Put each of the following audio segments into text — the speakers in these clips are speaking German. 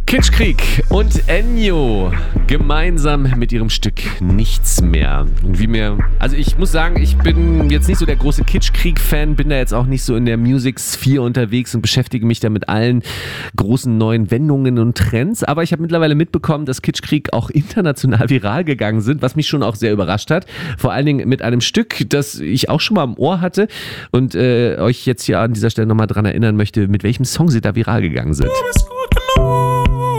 Kitschkrieg und Ennio gemeinsam mit ihrem Stück Nichts mehr. Und also ich muss sagen, ich bin jetzt nicht so der große Kitschkrieg-Fan, bin da jetzt auch nicht so in der Music-Sphere unterwegs und beschäftige mich da mit allen großen neuen Wendungen und Trends, aber ich habe mittlerweile mitbekommen, dass Kitschkrieg auch international viral gegangen sind, was mich schon auch sehr überrascht hat. Vor allen Dingen mit einem Stück, das ich auch schon mal im Ohr hatte und euch jetzt hier an dieser Stelle nochmal dran erinnern möchte, mit welchem Song sie da viral gegangen sind. Du bist gut genug.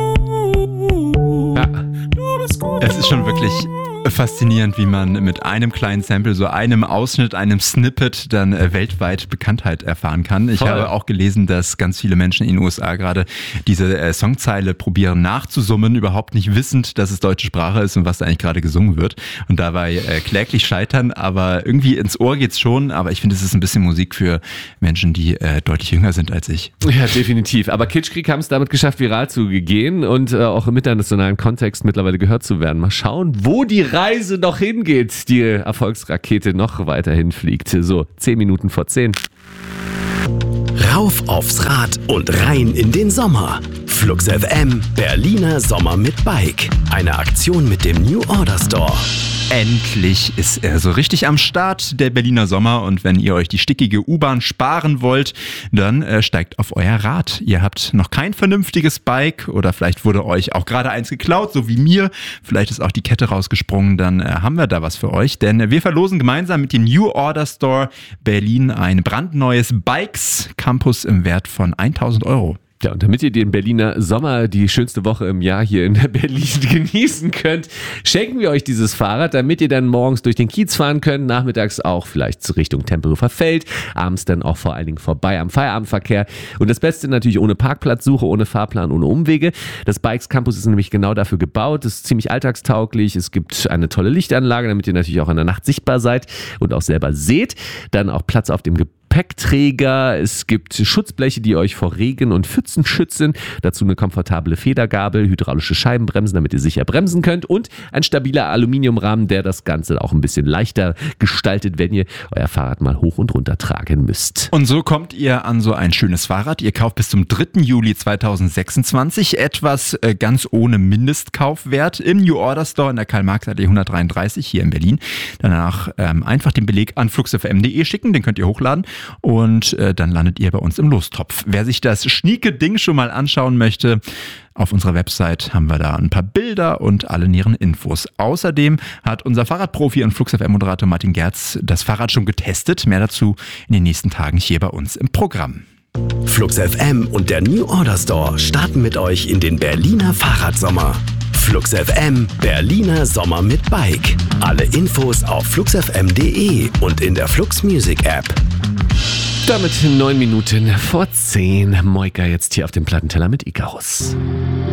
Ja. Du bist gut Es ist schon wirklich faszinierend, wie man mit einem kleinen Sample, so einem Ausschnitt, einem Snippet dann weltweit Bekanntheit erfahren kann. Ich habe auch gelesen, dass ganz viele Menschen in den USA gerade diese Songzeile probieren nachzusummen, überhaupt nicht wissend, dass es deutsche Sprache ist und was da eigentlich gerade gesungen wird. Und dabei kläglich scheitern, aber irgendwie ins Ohr geht's schon. Aber ich finde, es ist ein bisschen Musik für Menschen, die deutlich jünger sind als ich. Ja, definitiv. Aber Kitschkrieg haben es damit geschafft, viral zu gehen und auch im internationalen Kontext mittlerweile gehört zu werden. Mal schauen, wo die Reise noch hingeht, die Erfolgsrakete noch weiterhin fliegt. So, 10 Minuten vor 10. Rauf aufs Rad und rein in den Sommer. Flux FM, Berliner Sommer mit Bike. Eine Aktion mit dem New Order Store. Endlich ist er so richtig am Start, der Berliner Sommer. Und wenn ihr euch die stickige U-Bahn sparen wollt, dann steigt auf euer Rad. Ihr habt noch kein vernünftiges Bike oder vielleicht wurde euch auch gerade eins geklaut, so wie mir. Vielleicht ist auch die Kette rausgesprungen, dann haben wir da was für euch. Denn wir verlosen gemeinsam mit dem New Order Store Berlin ein brandneues Bikes Campus im Wert von 1.000 €. Ja, und damit ihr den Berliner Sommer, die schönste Woche im Jahr hier in Berlin genießen könnt, schenken wir euch dieses Fahrrad, damit ihr dann morgens durch den Kiez fahren könnt, nachmittags auch vielleicht Richtung Tempelhofer Feld, abends dann auch vor allen Dingen vorbei am Feierabendverkehr. Und das Beste natürlich ohne Parkplatzsuche, ohne Fahrplan, ohne Umwege. Das Bikes Campus ist nämlich genau dafür gebaut. Es ist ziemlich alltagstauglich. Es gibt eine tolle Lichtanlage, damit ihr natürlich auch in der Nacht sichtbar seid und auch selber seht. Dann auch Platz auf dem Gepäckträger, es gibt Schutzbleche, die euch vor Regen und Pfützen schützen, dazu eine komfortable Federgabel, hydraulische Scheibenbremsen, damit ihr sicher bremsen könnt und ein stabiler Aluminiumrahmen, der das Ganze auch ein bisschen leichter gestaltet, wenn ihr euer Fahrrad mal hoch und runter tragen müsst. Und so kommt ihr an so ein schönes Fahrrad. Ihr kauft bis zum 3. Juli 2026 etwas ganz ohne Mindestkaufwert im New Order Store in der Karl-Marx-Allee 133 hier in Berlin. Danach einfach den Beleg an fluxfm.de schicken, den könnt ihr hochladen. Und dann landet ihr bei uns im Lostopf. Wer sich das schnieke Ding schon mal anschauen möchte, auf unserer Website haben wir da ein paar Bilder und alle näheren Infos. Außerdem hat unser Fahrradprofi und FluxFM-Moderator Martin Gerz das Fahrrad schon getestet. Mehr dazu in den nächsten Tagen hier bei uns im Programm. Flux FM und der New Order Store starten mit euch in den Berliner Fahrradsommer. Flux FM, Berliner Sommer mit Bike. Alle Infos auf fluxfm.de und in der Flux Music App. Damit 9 Minuten vor 10. Moika jetzt hier auf dem Plattenteller mit Icarus.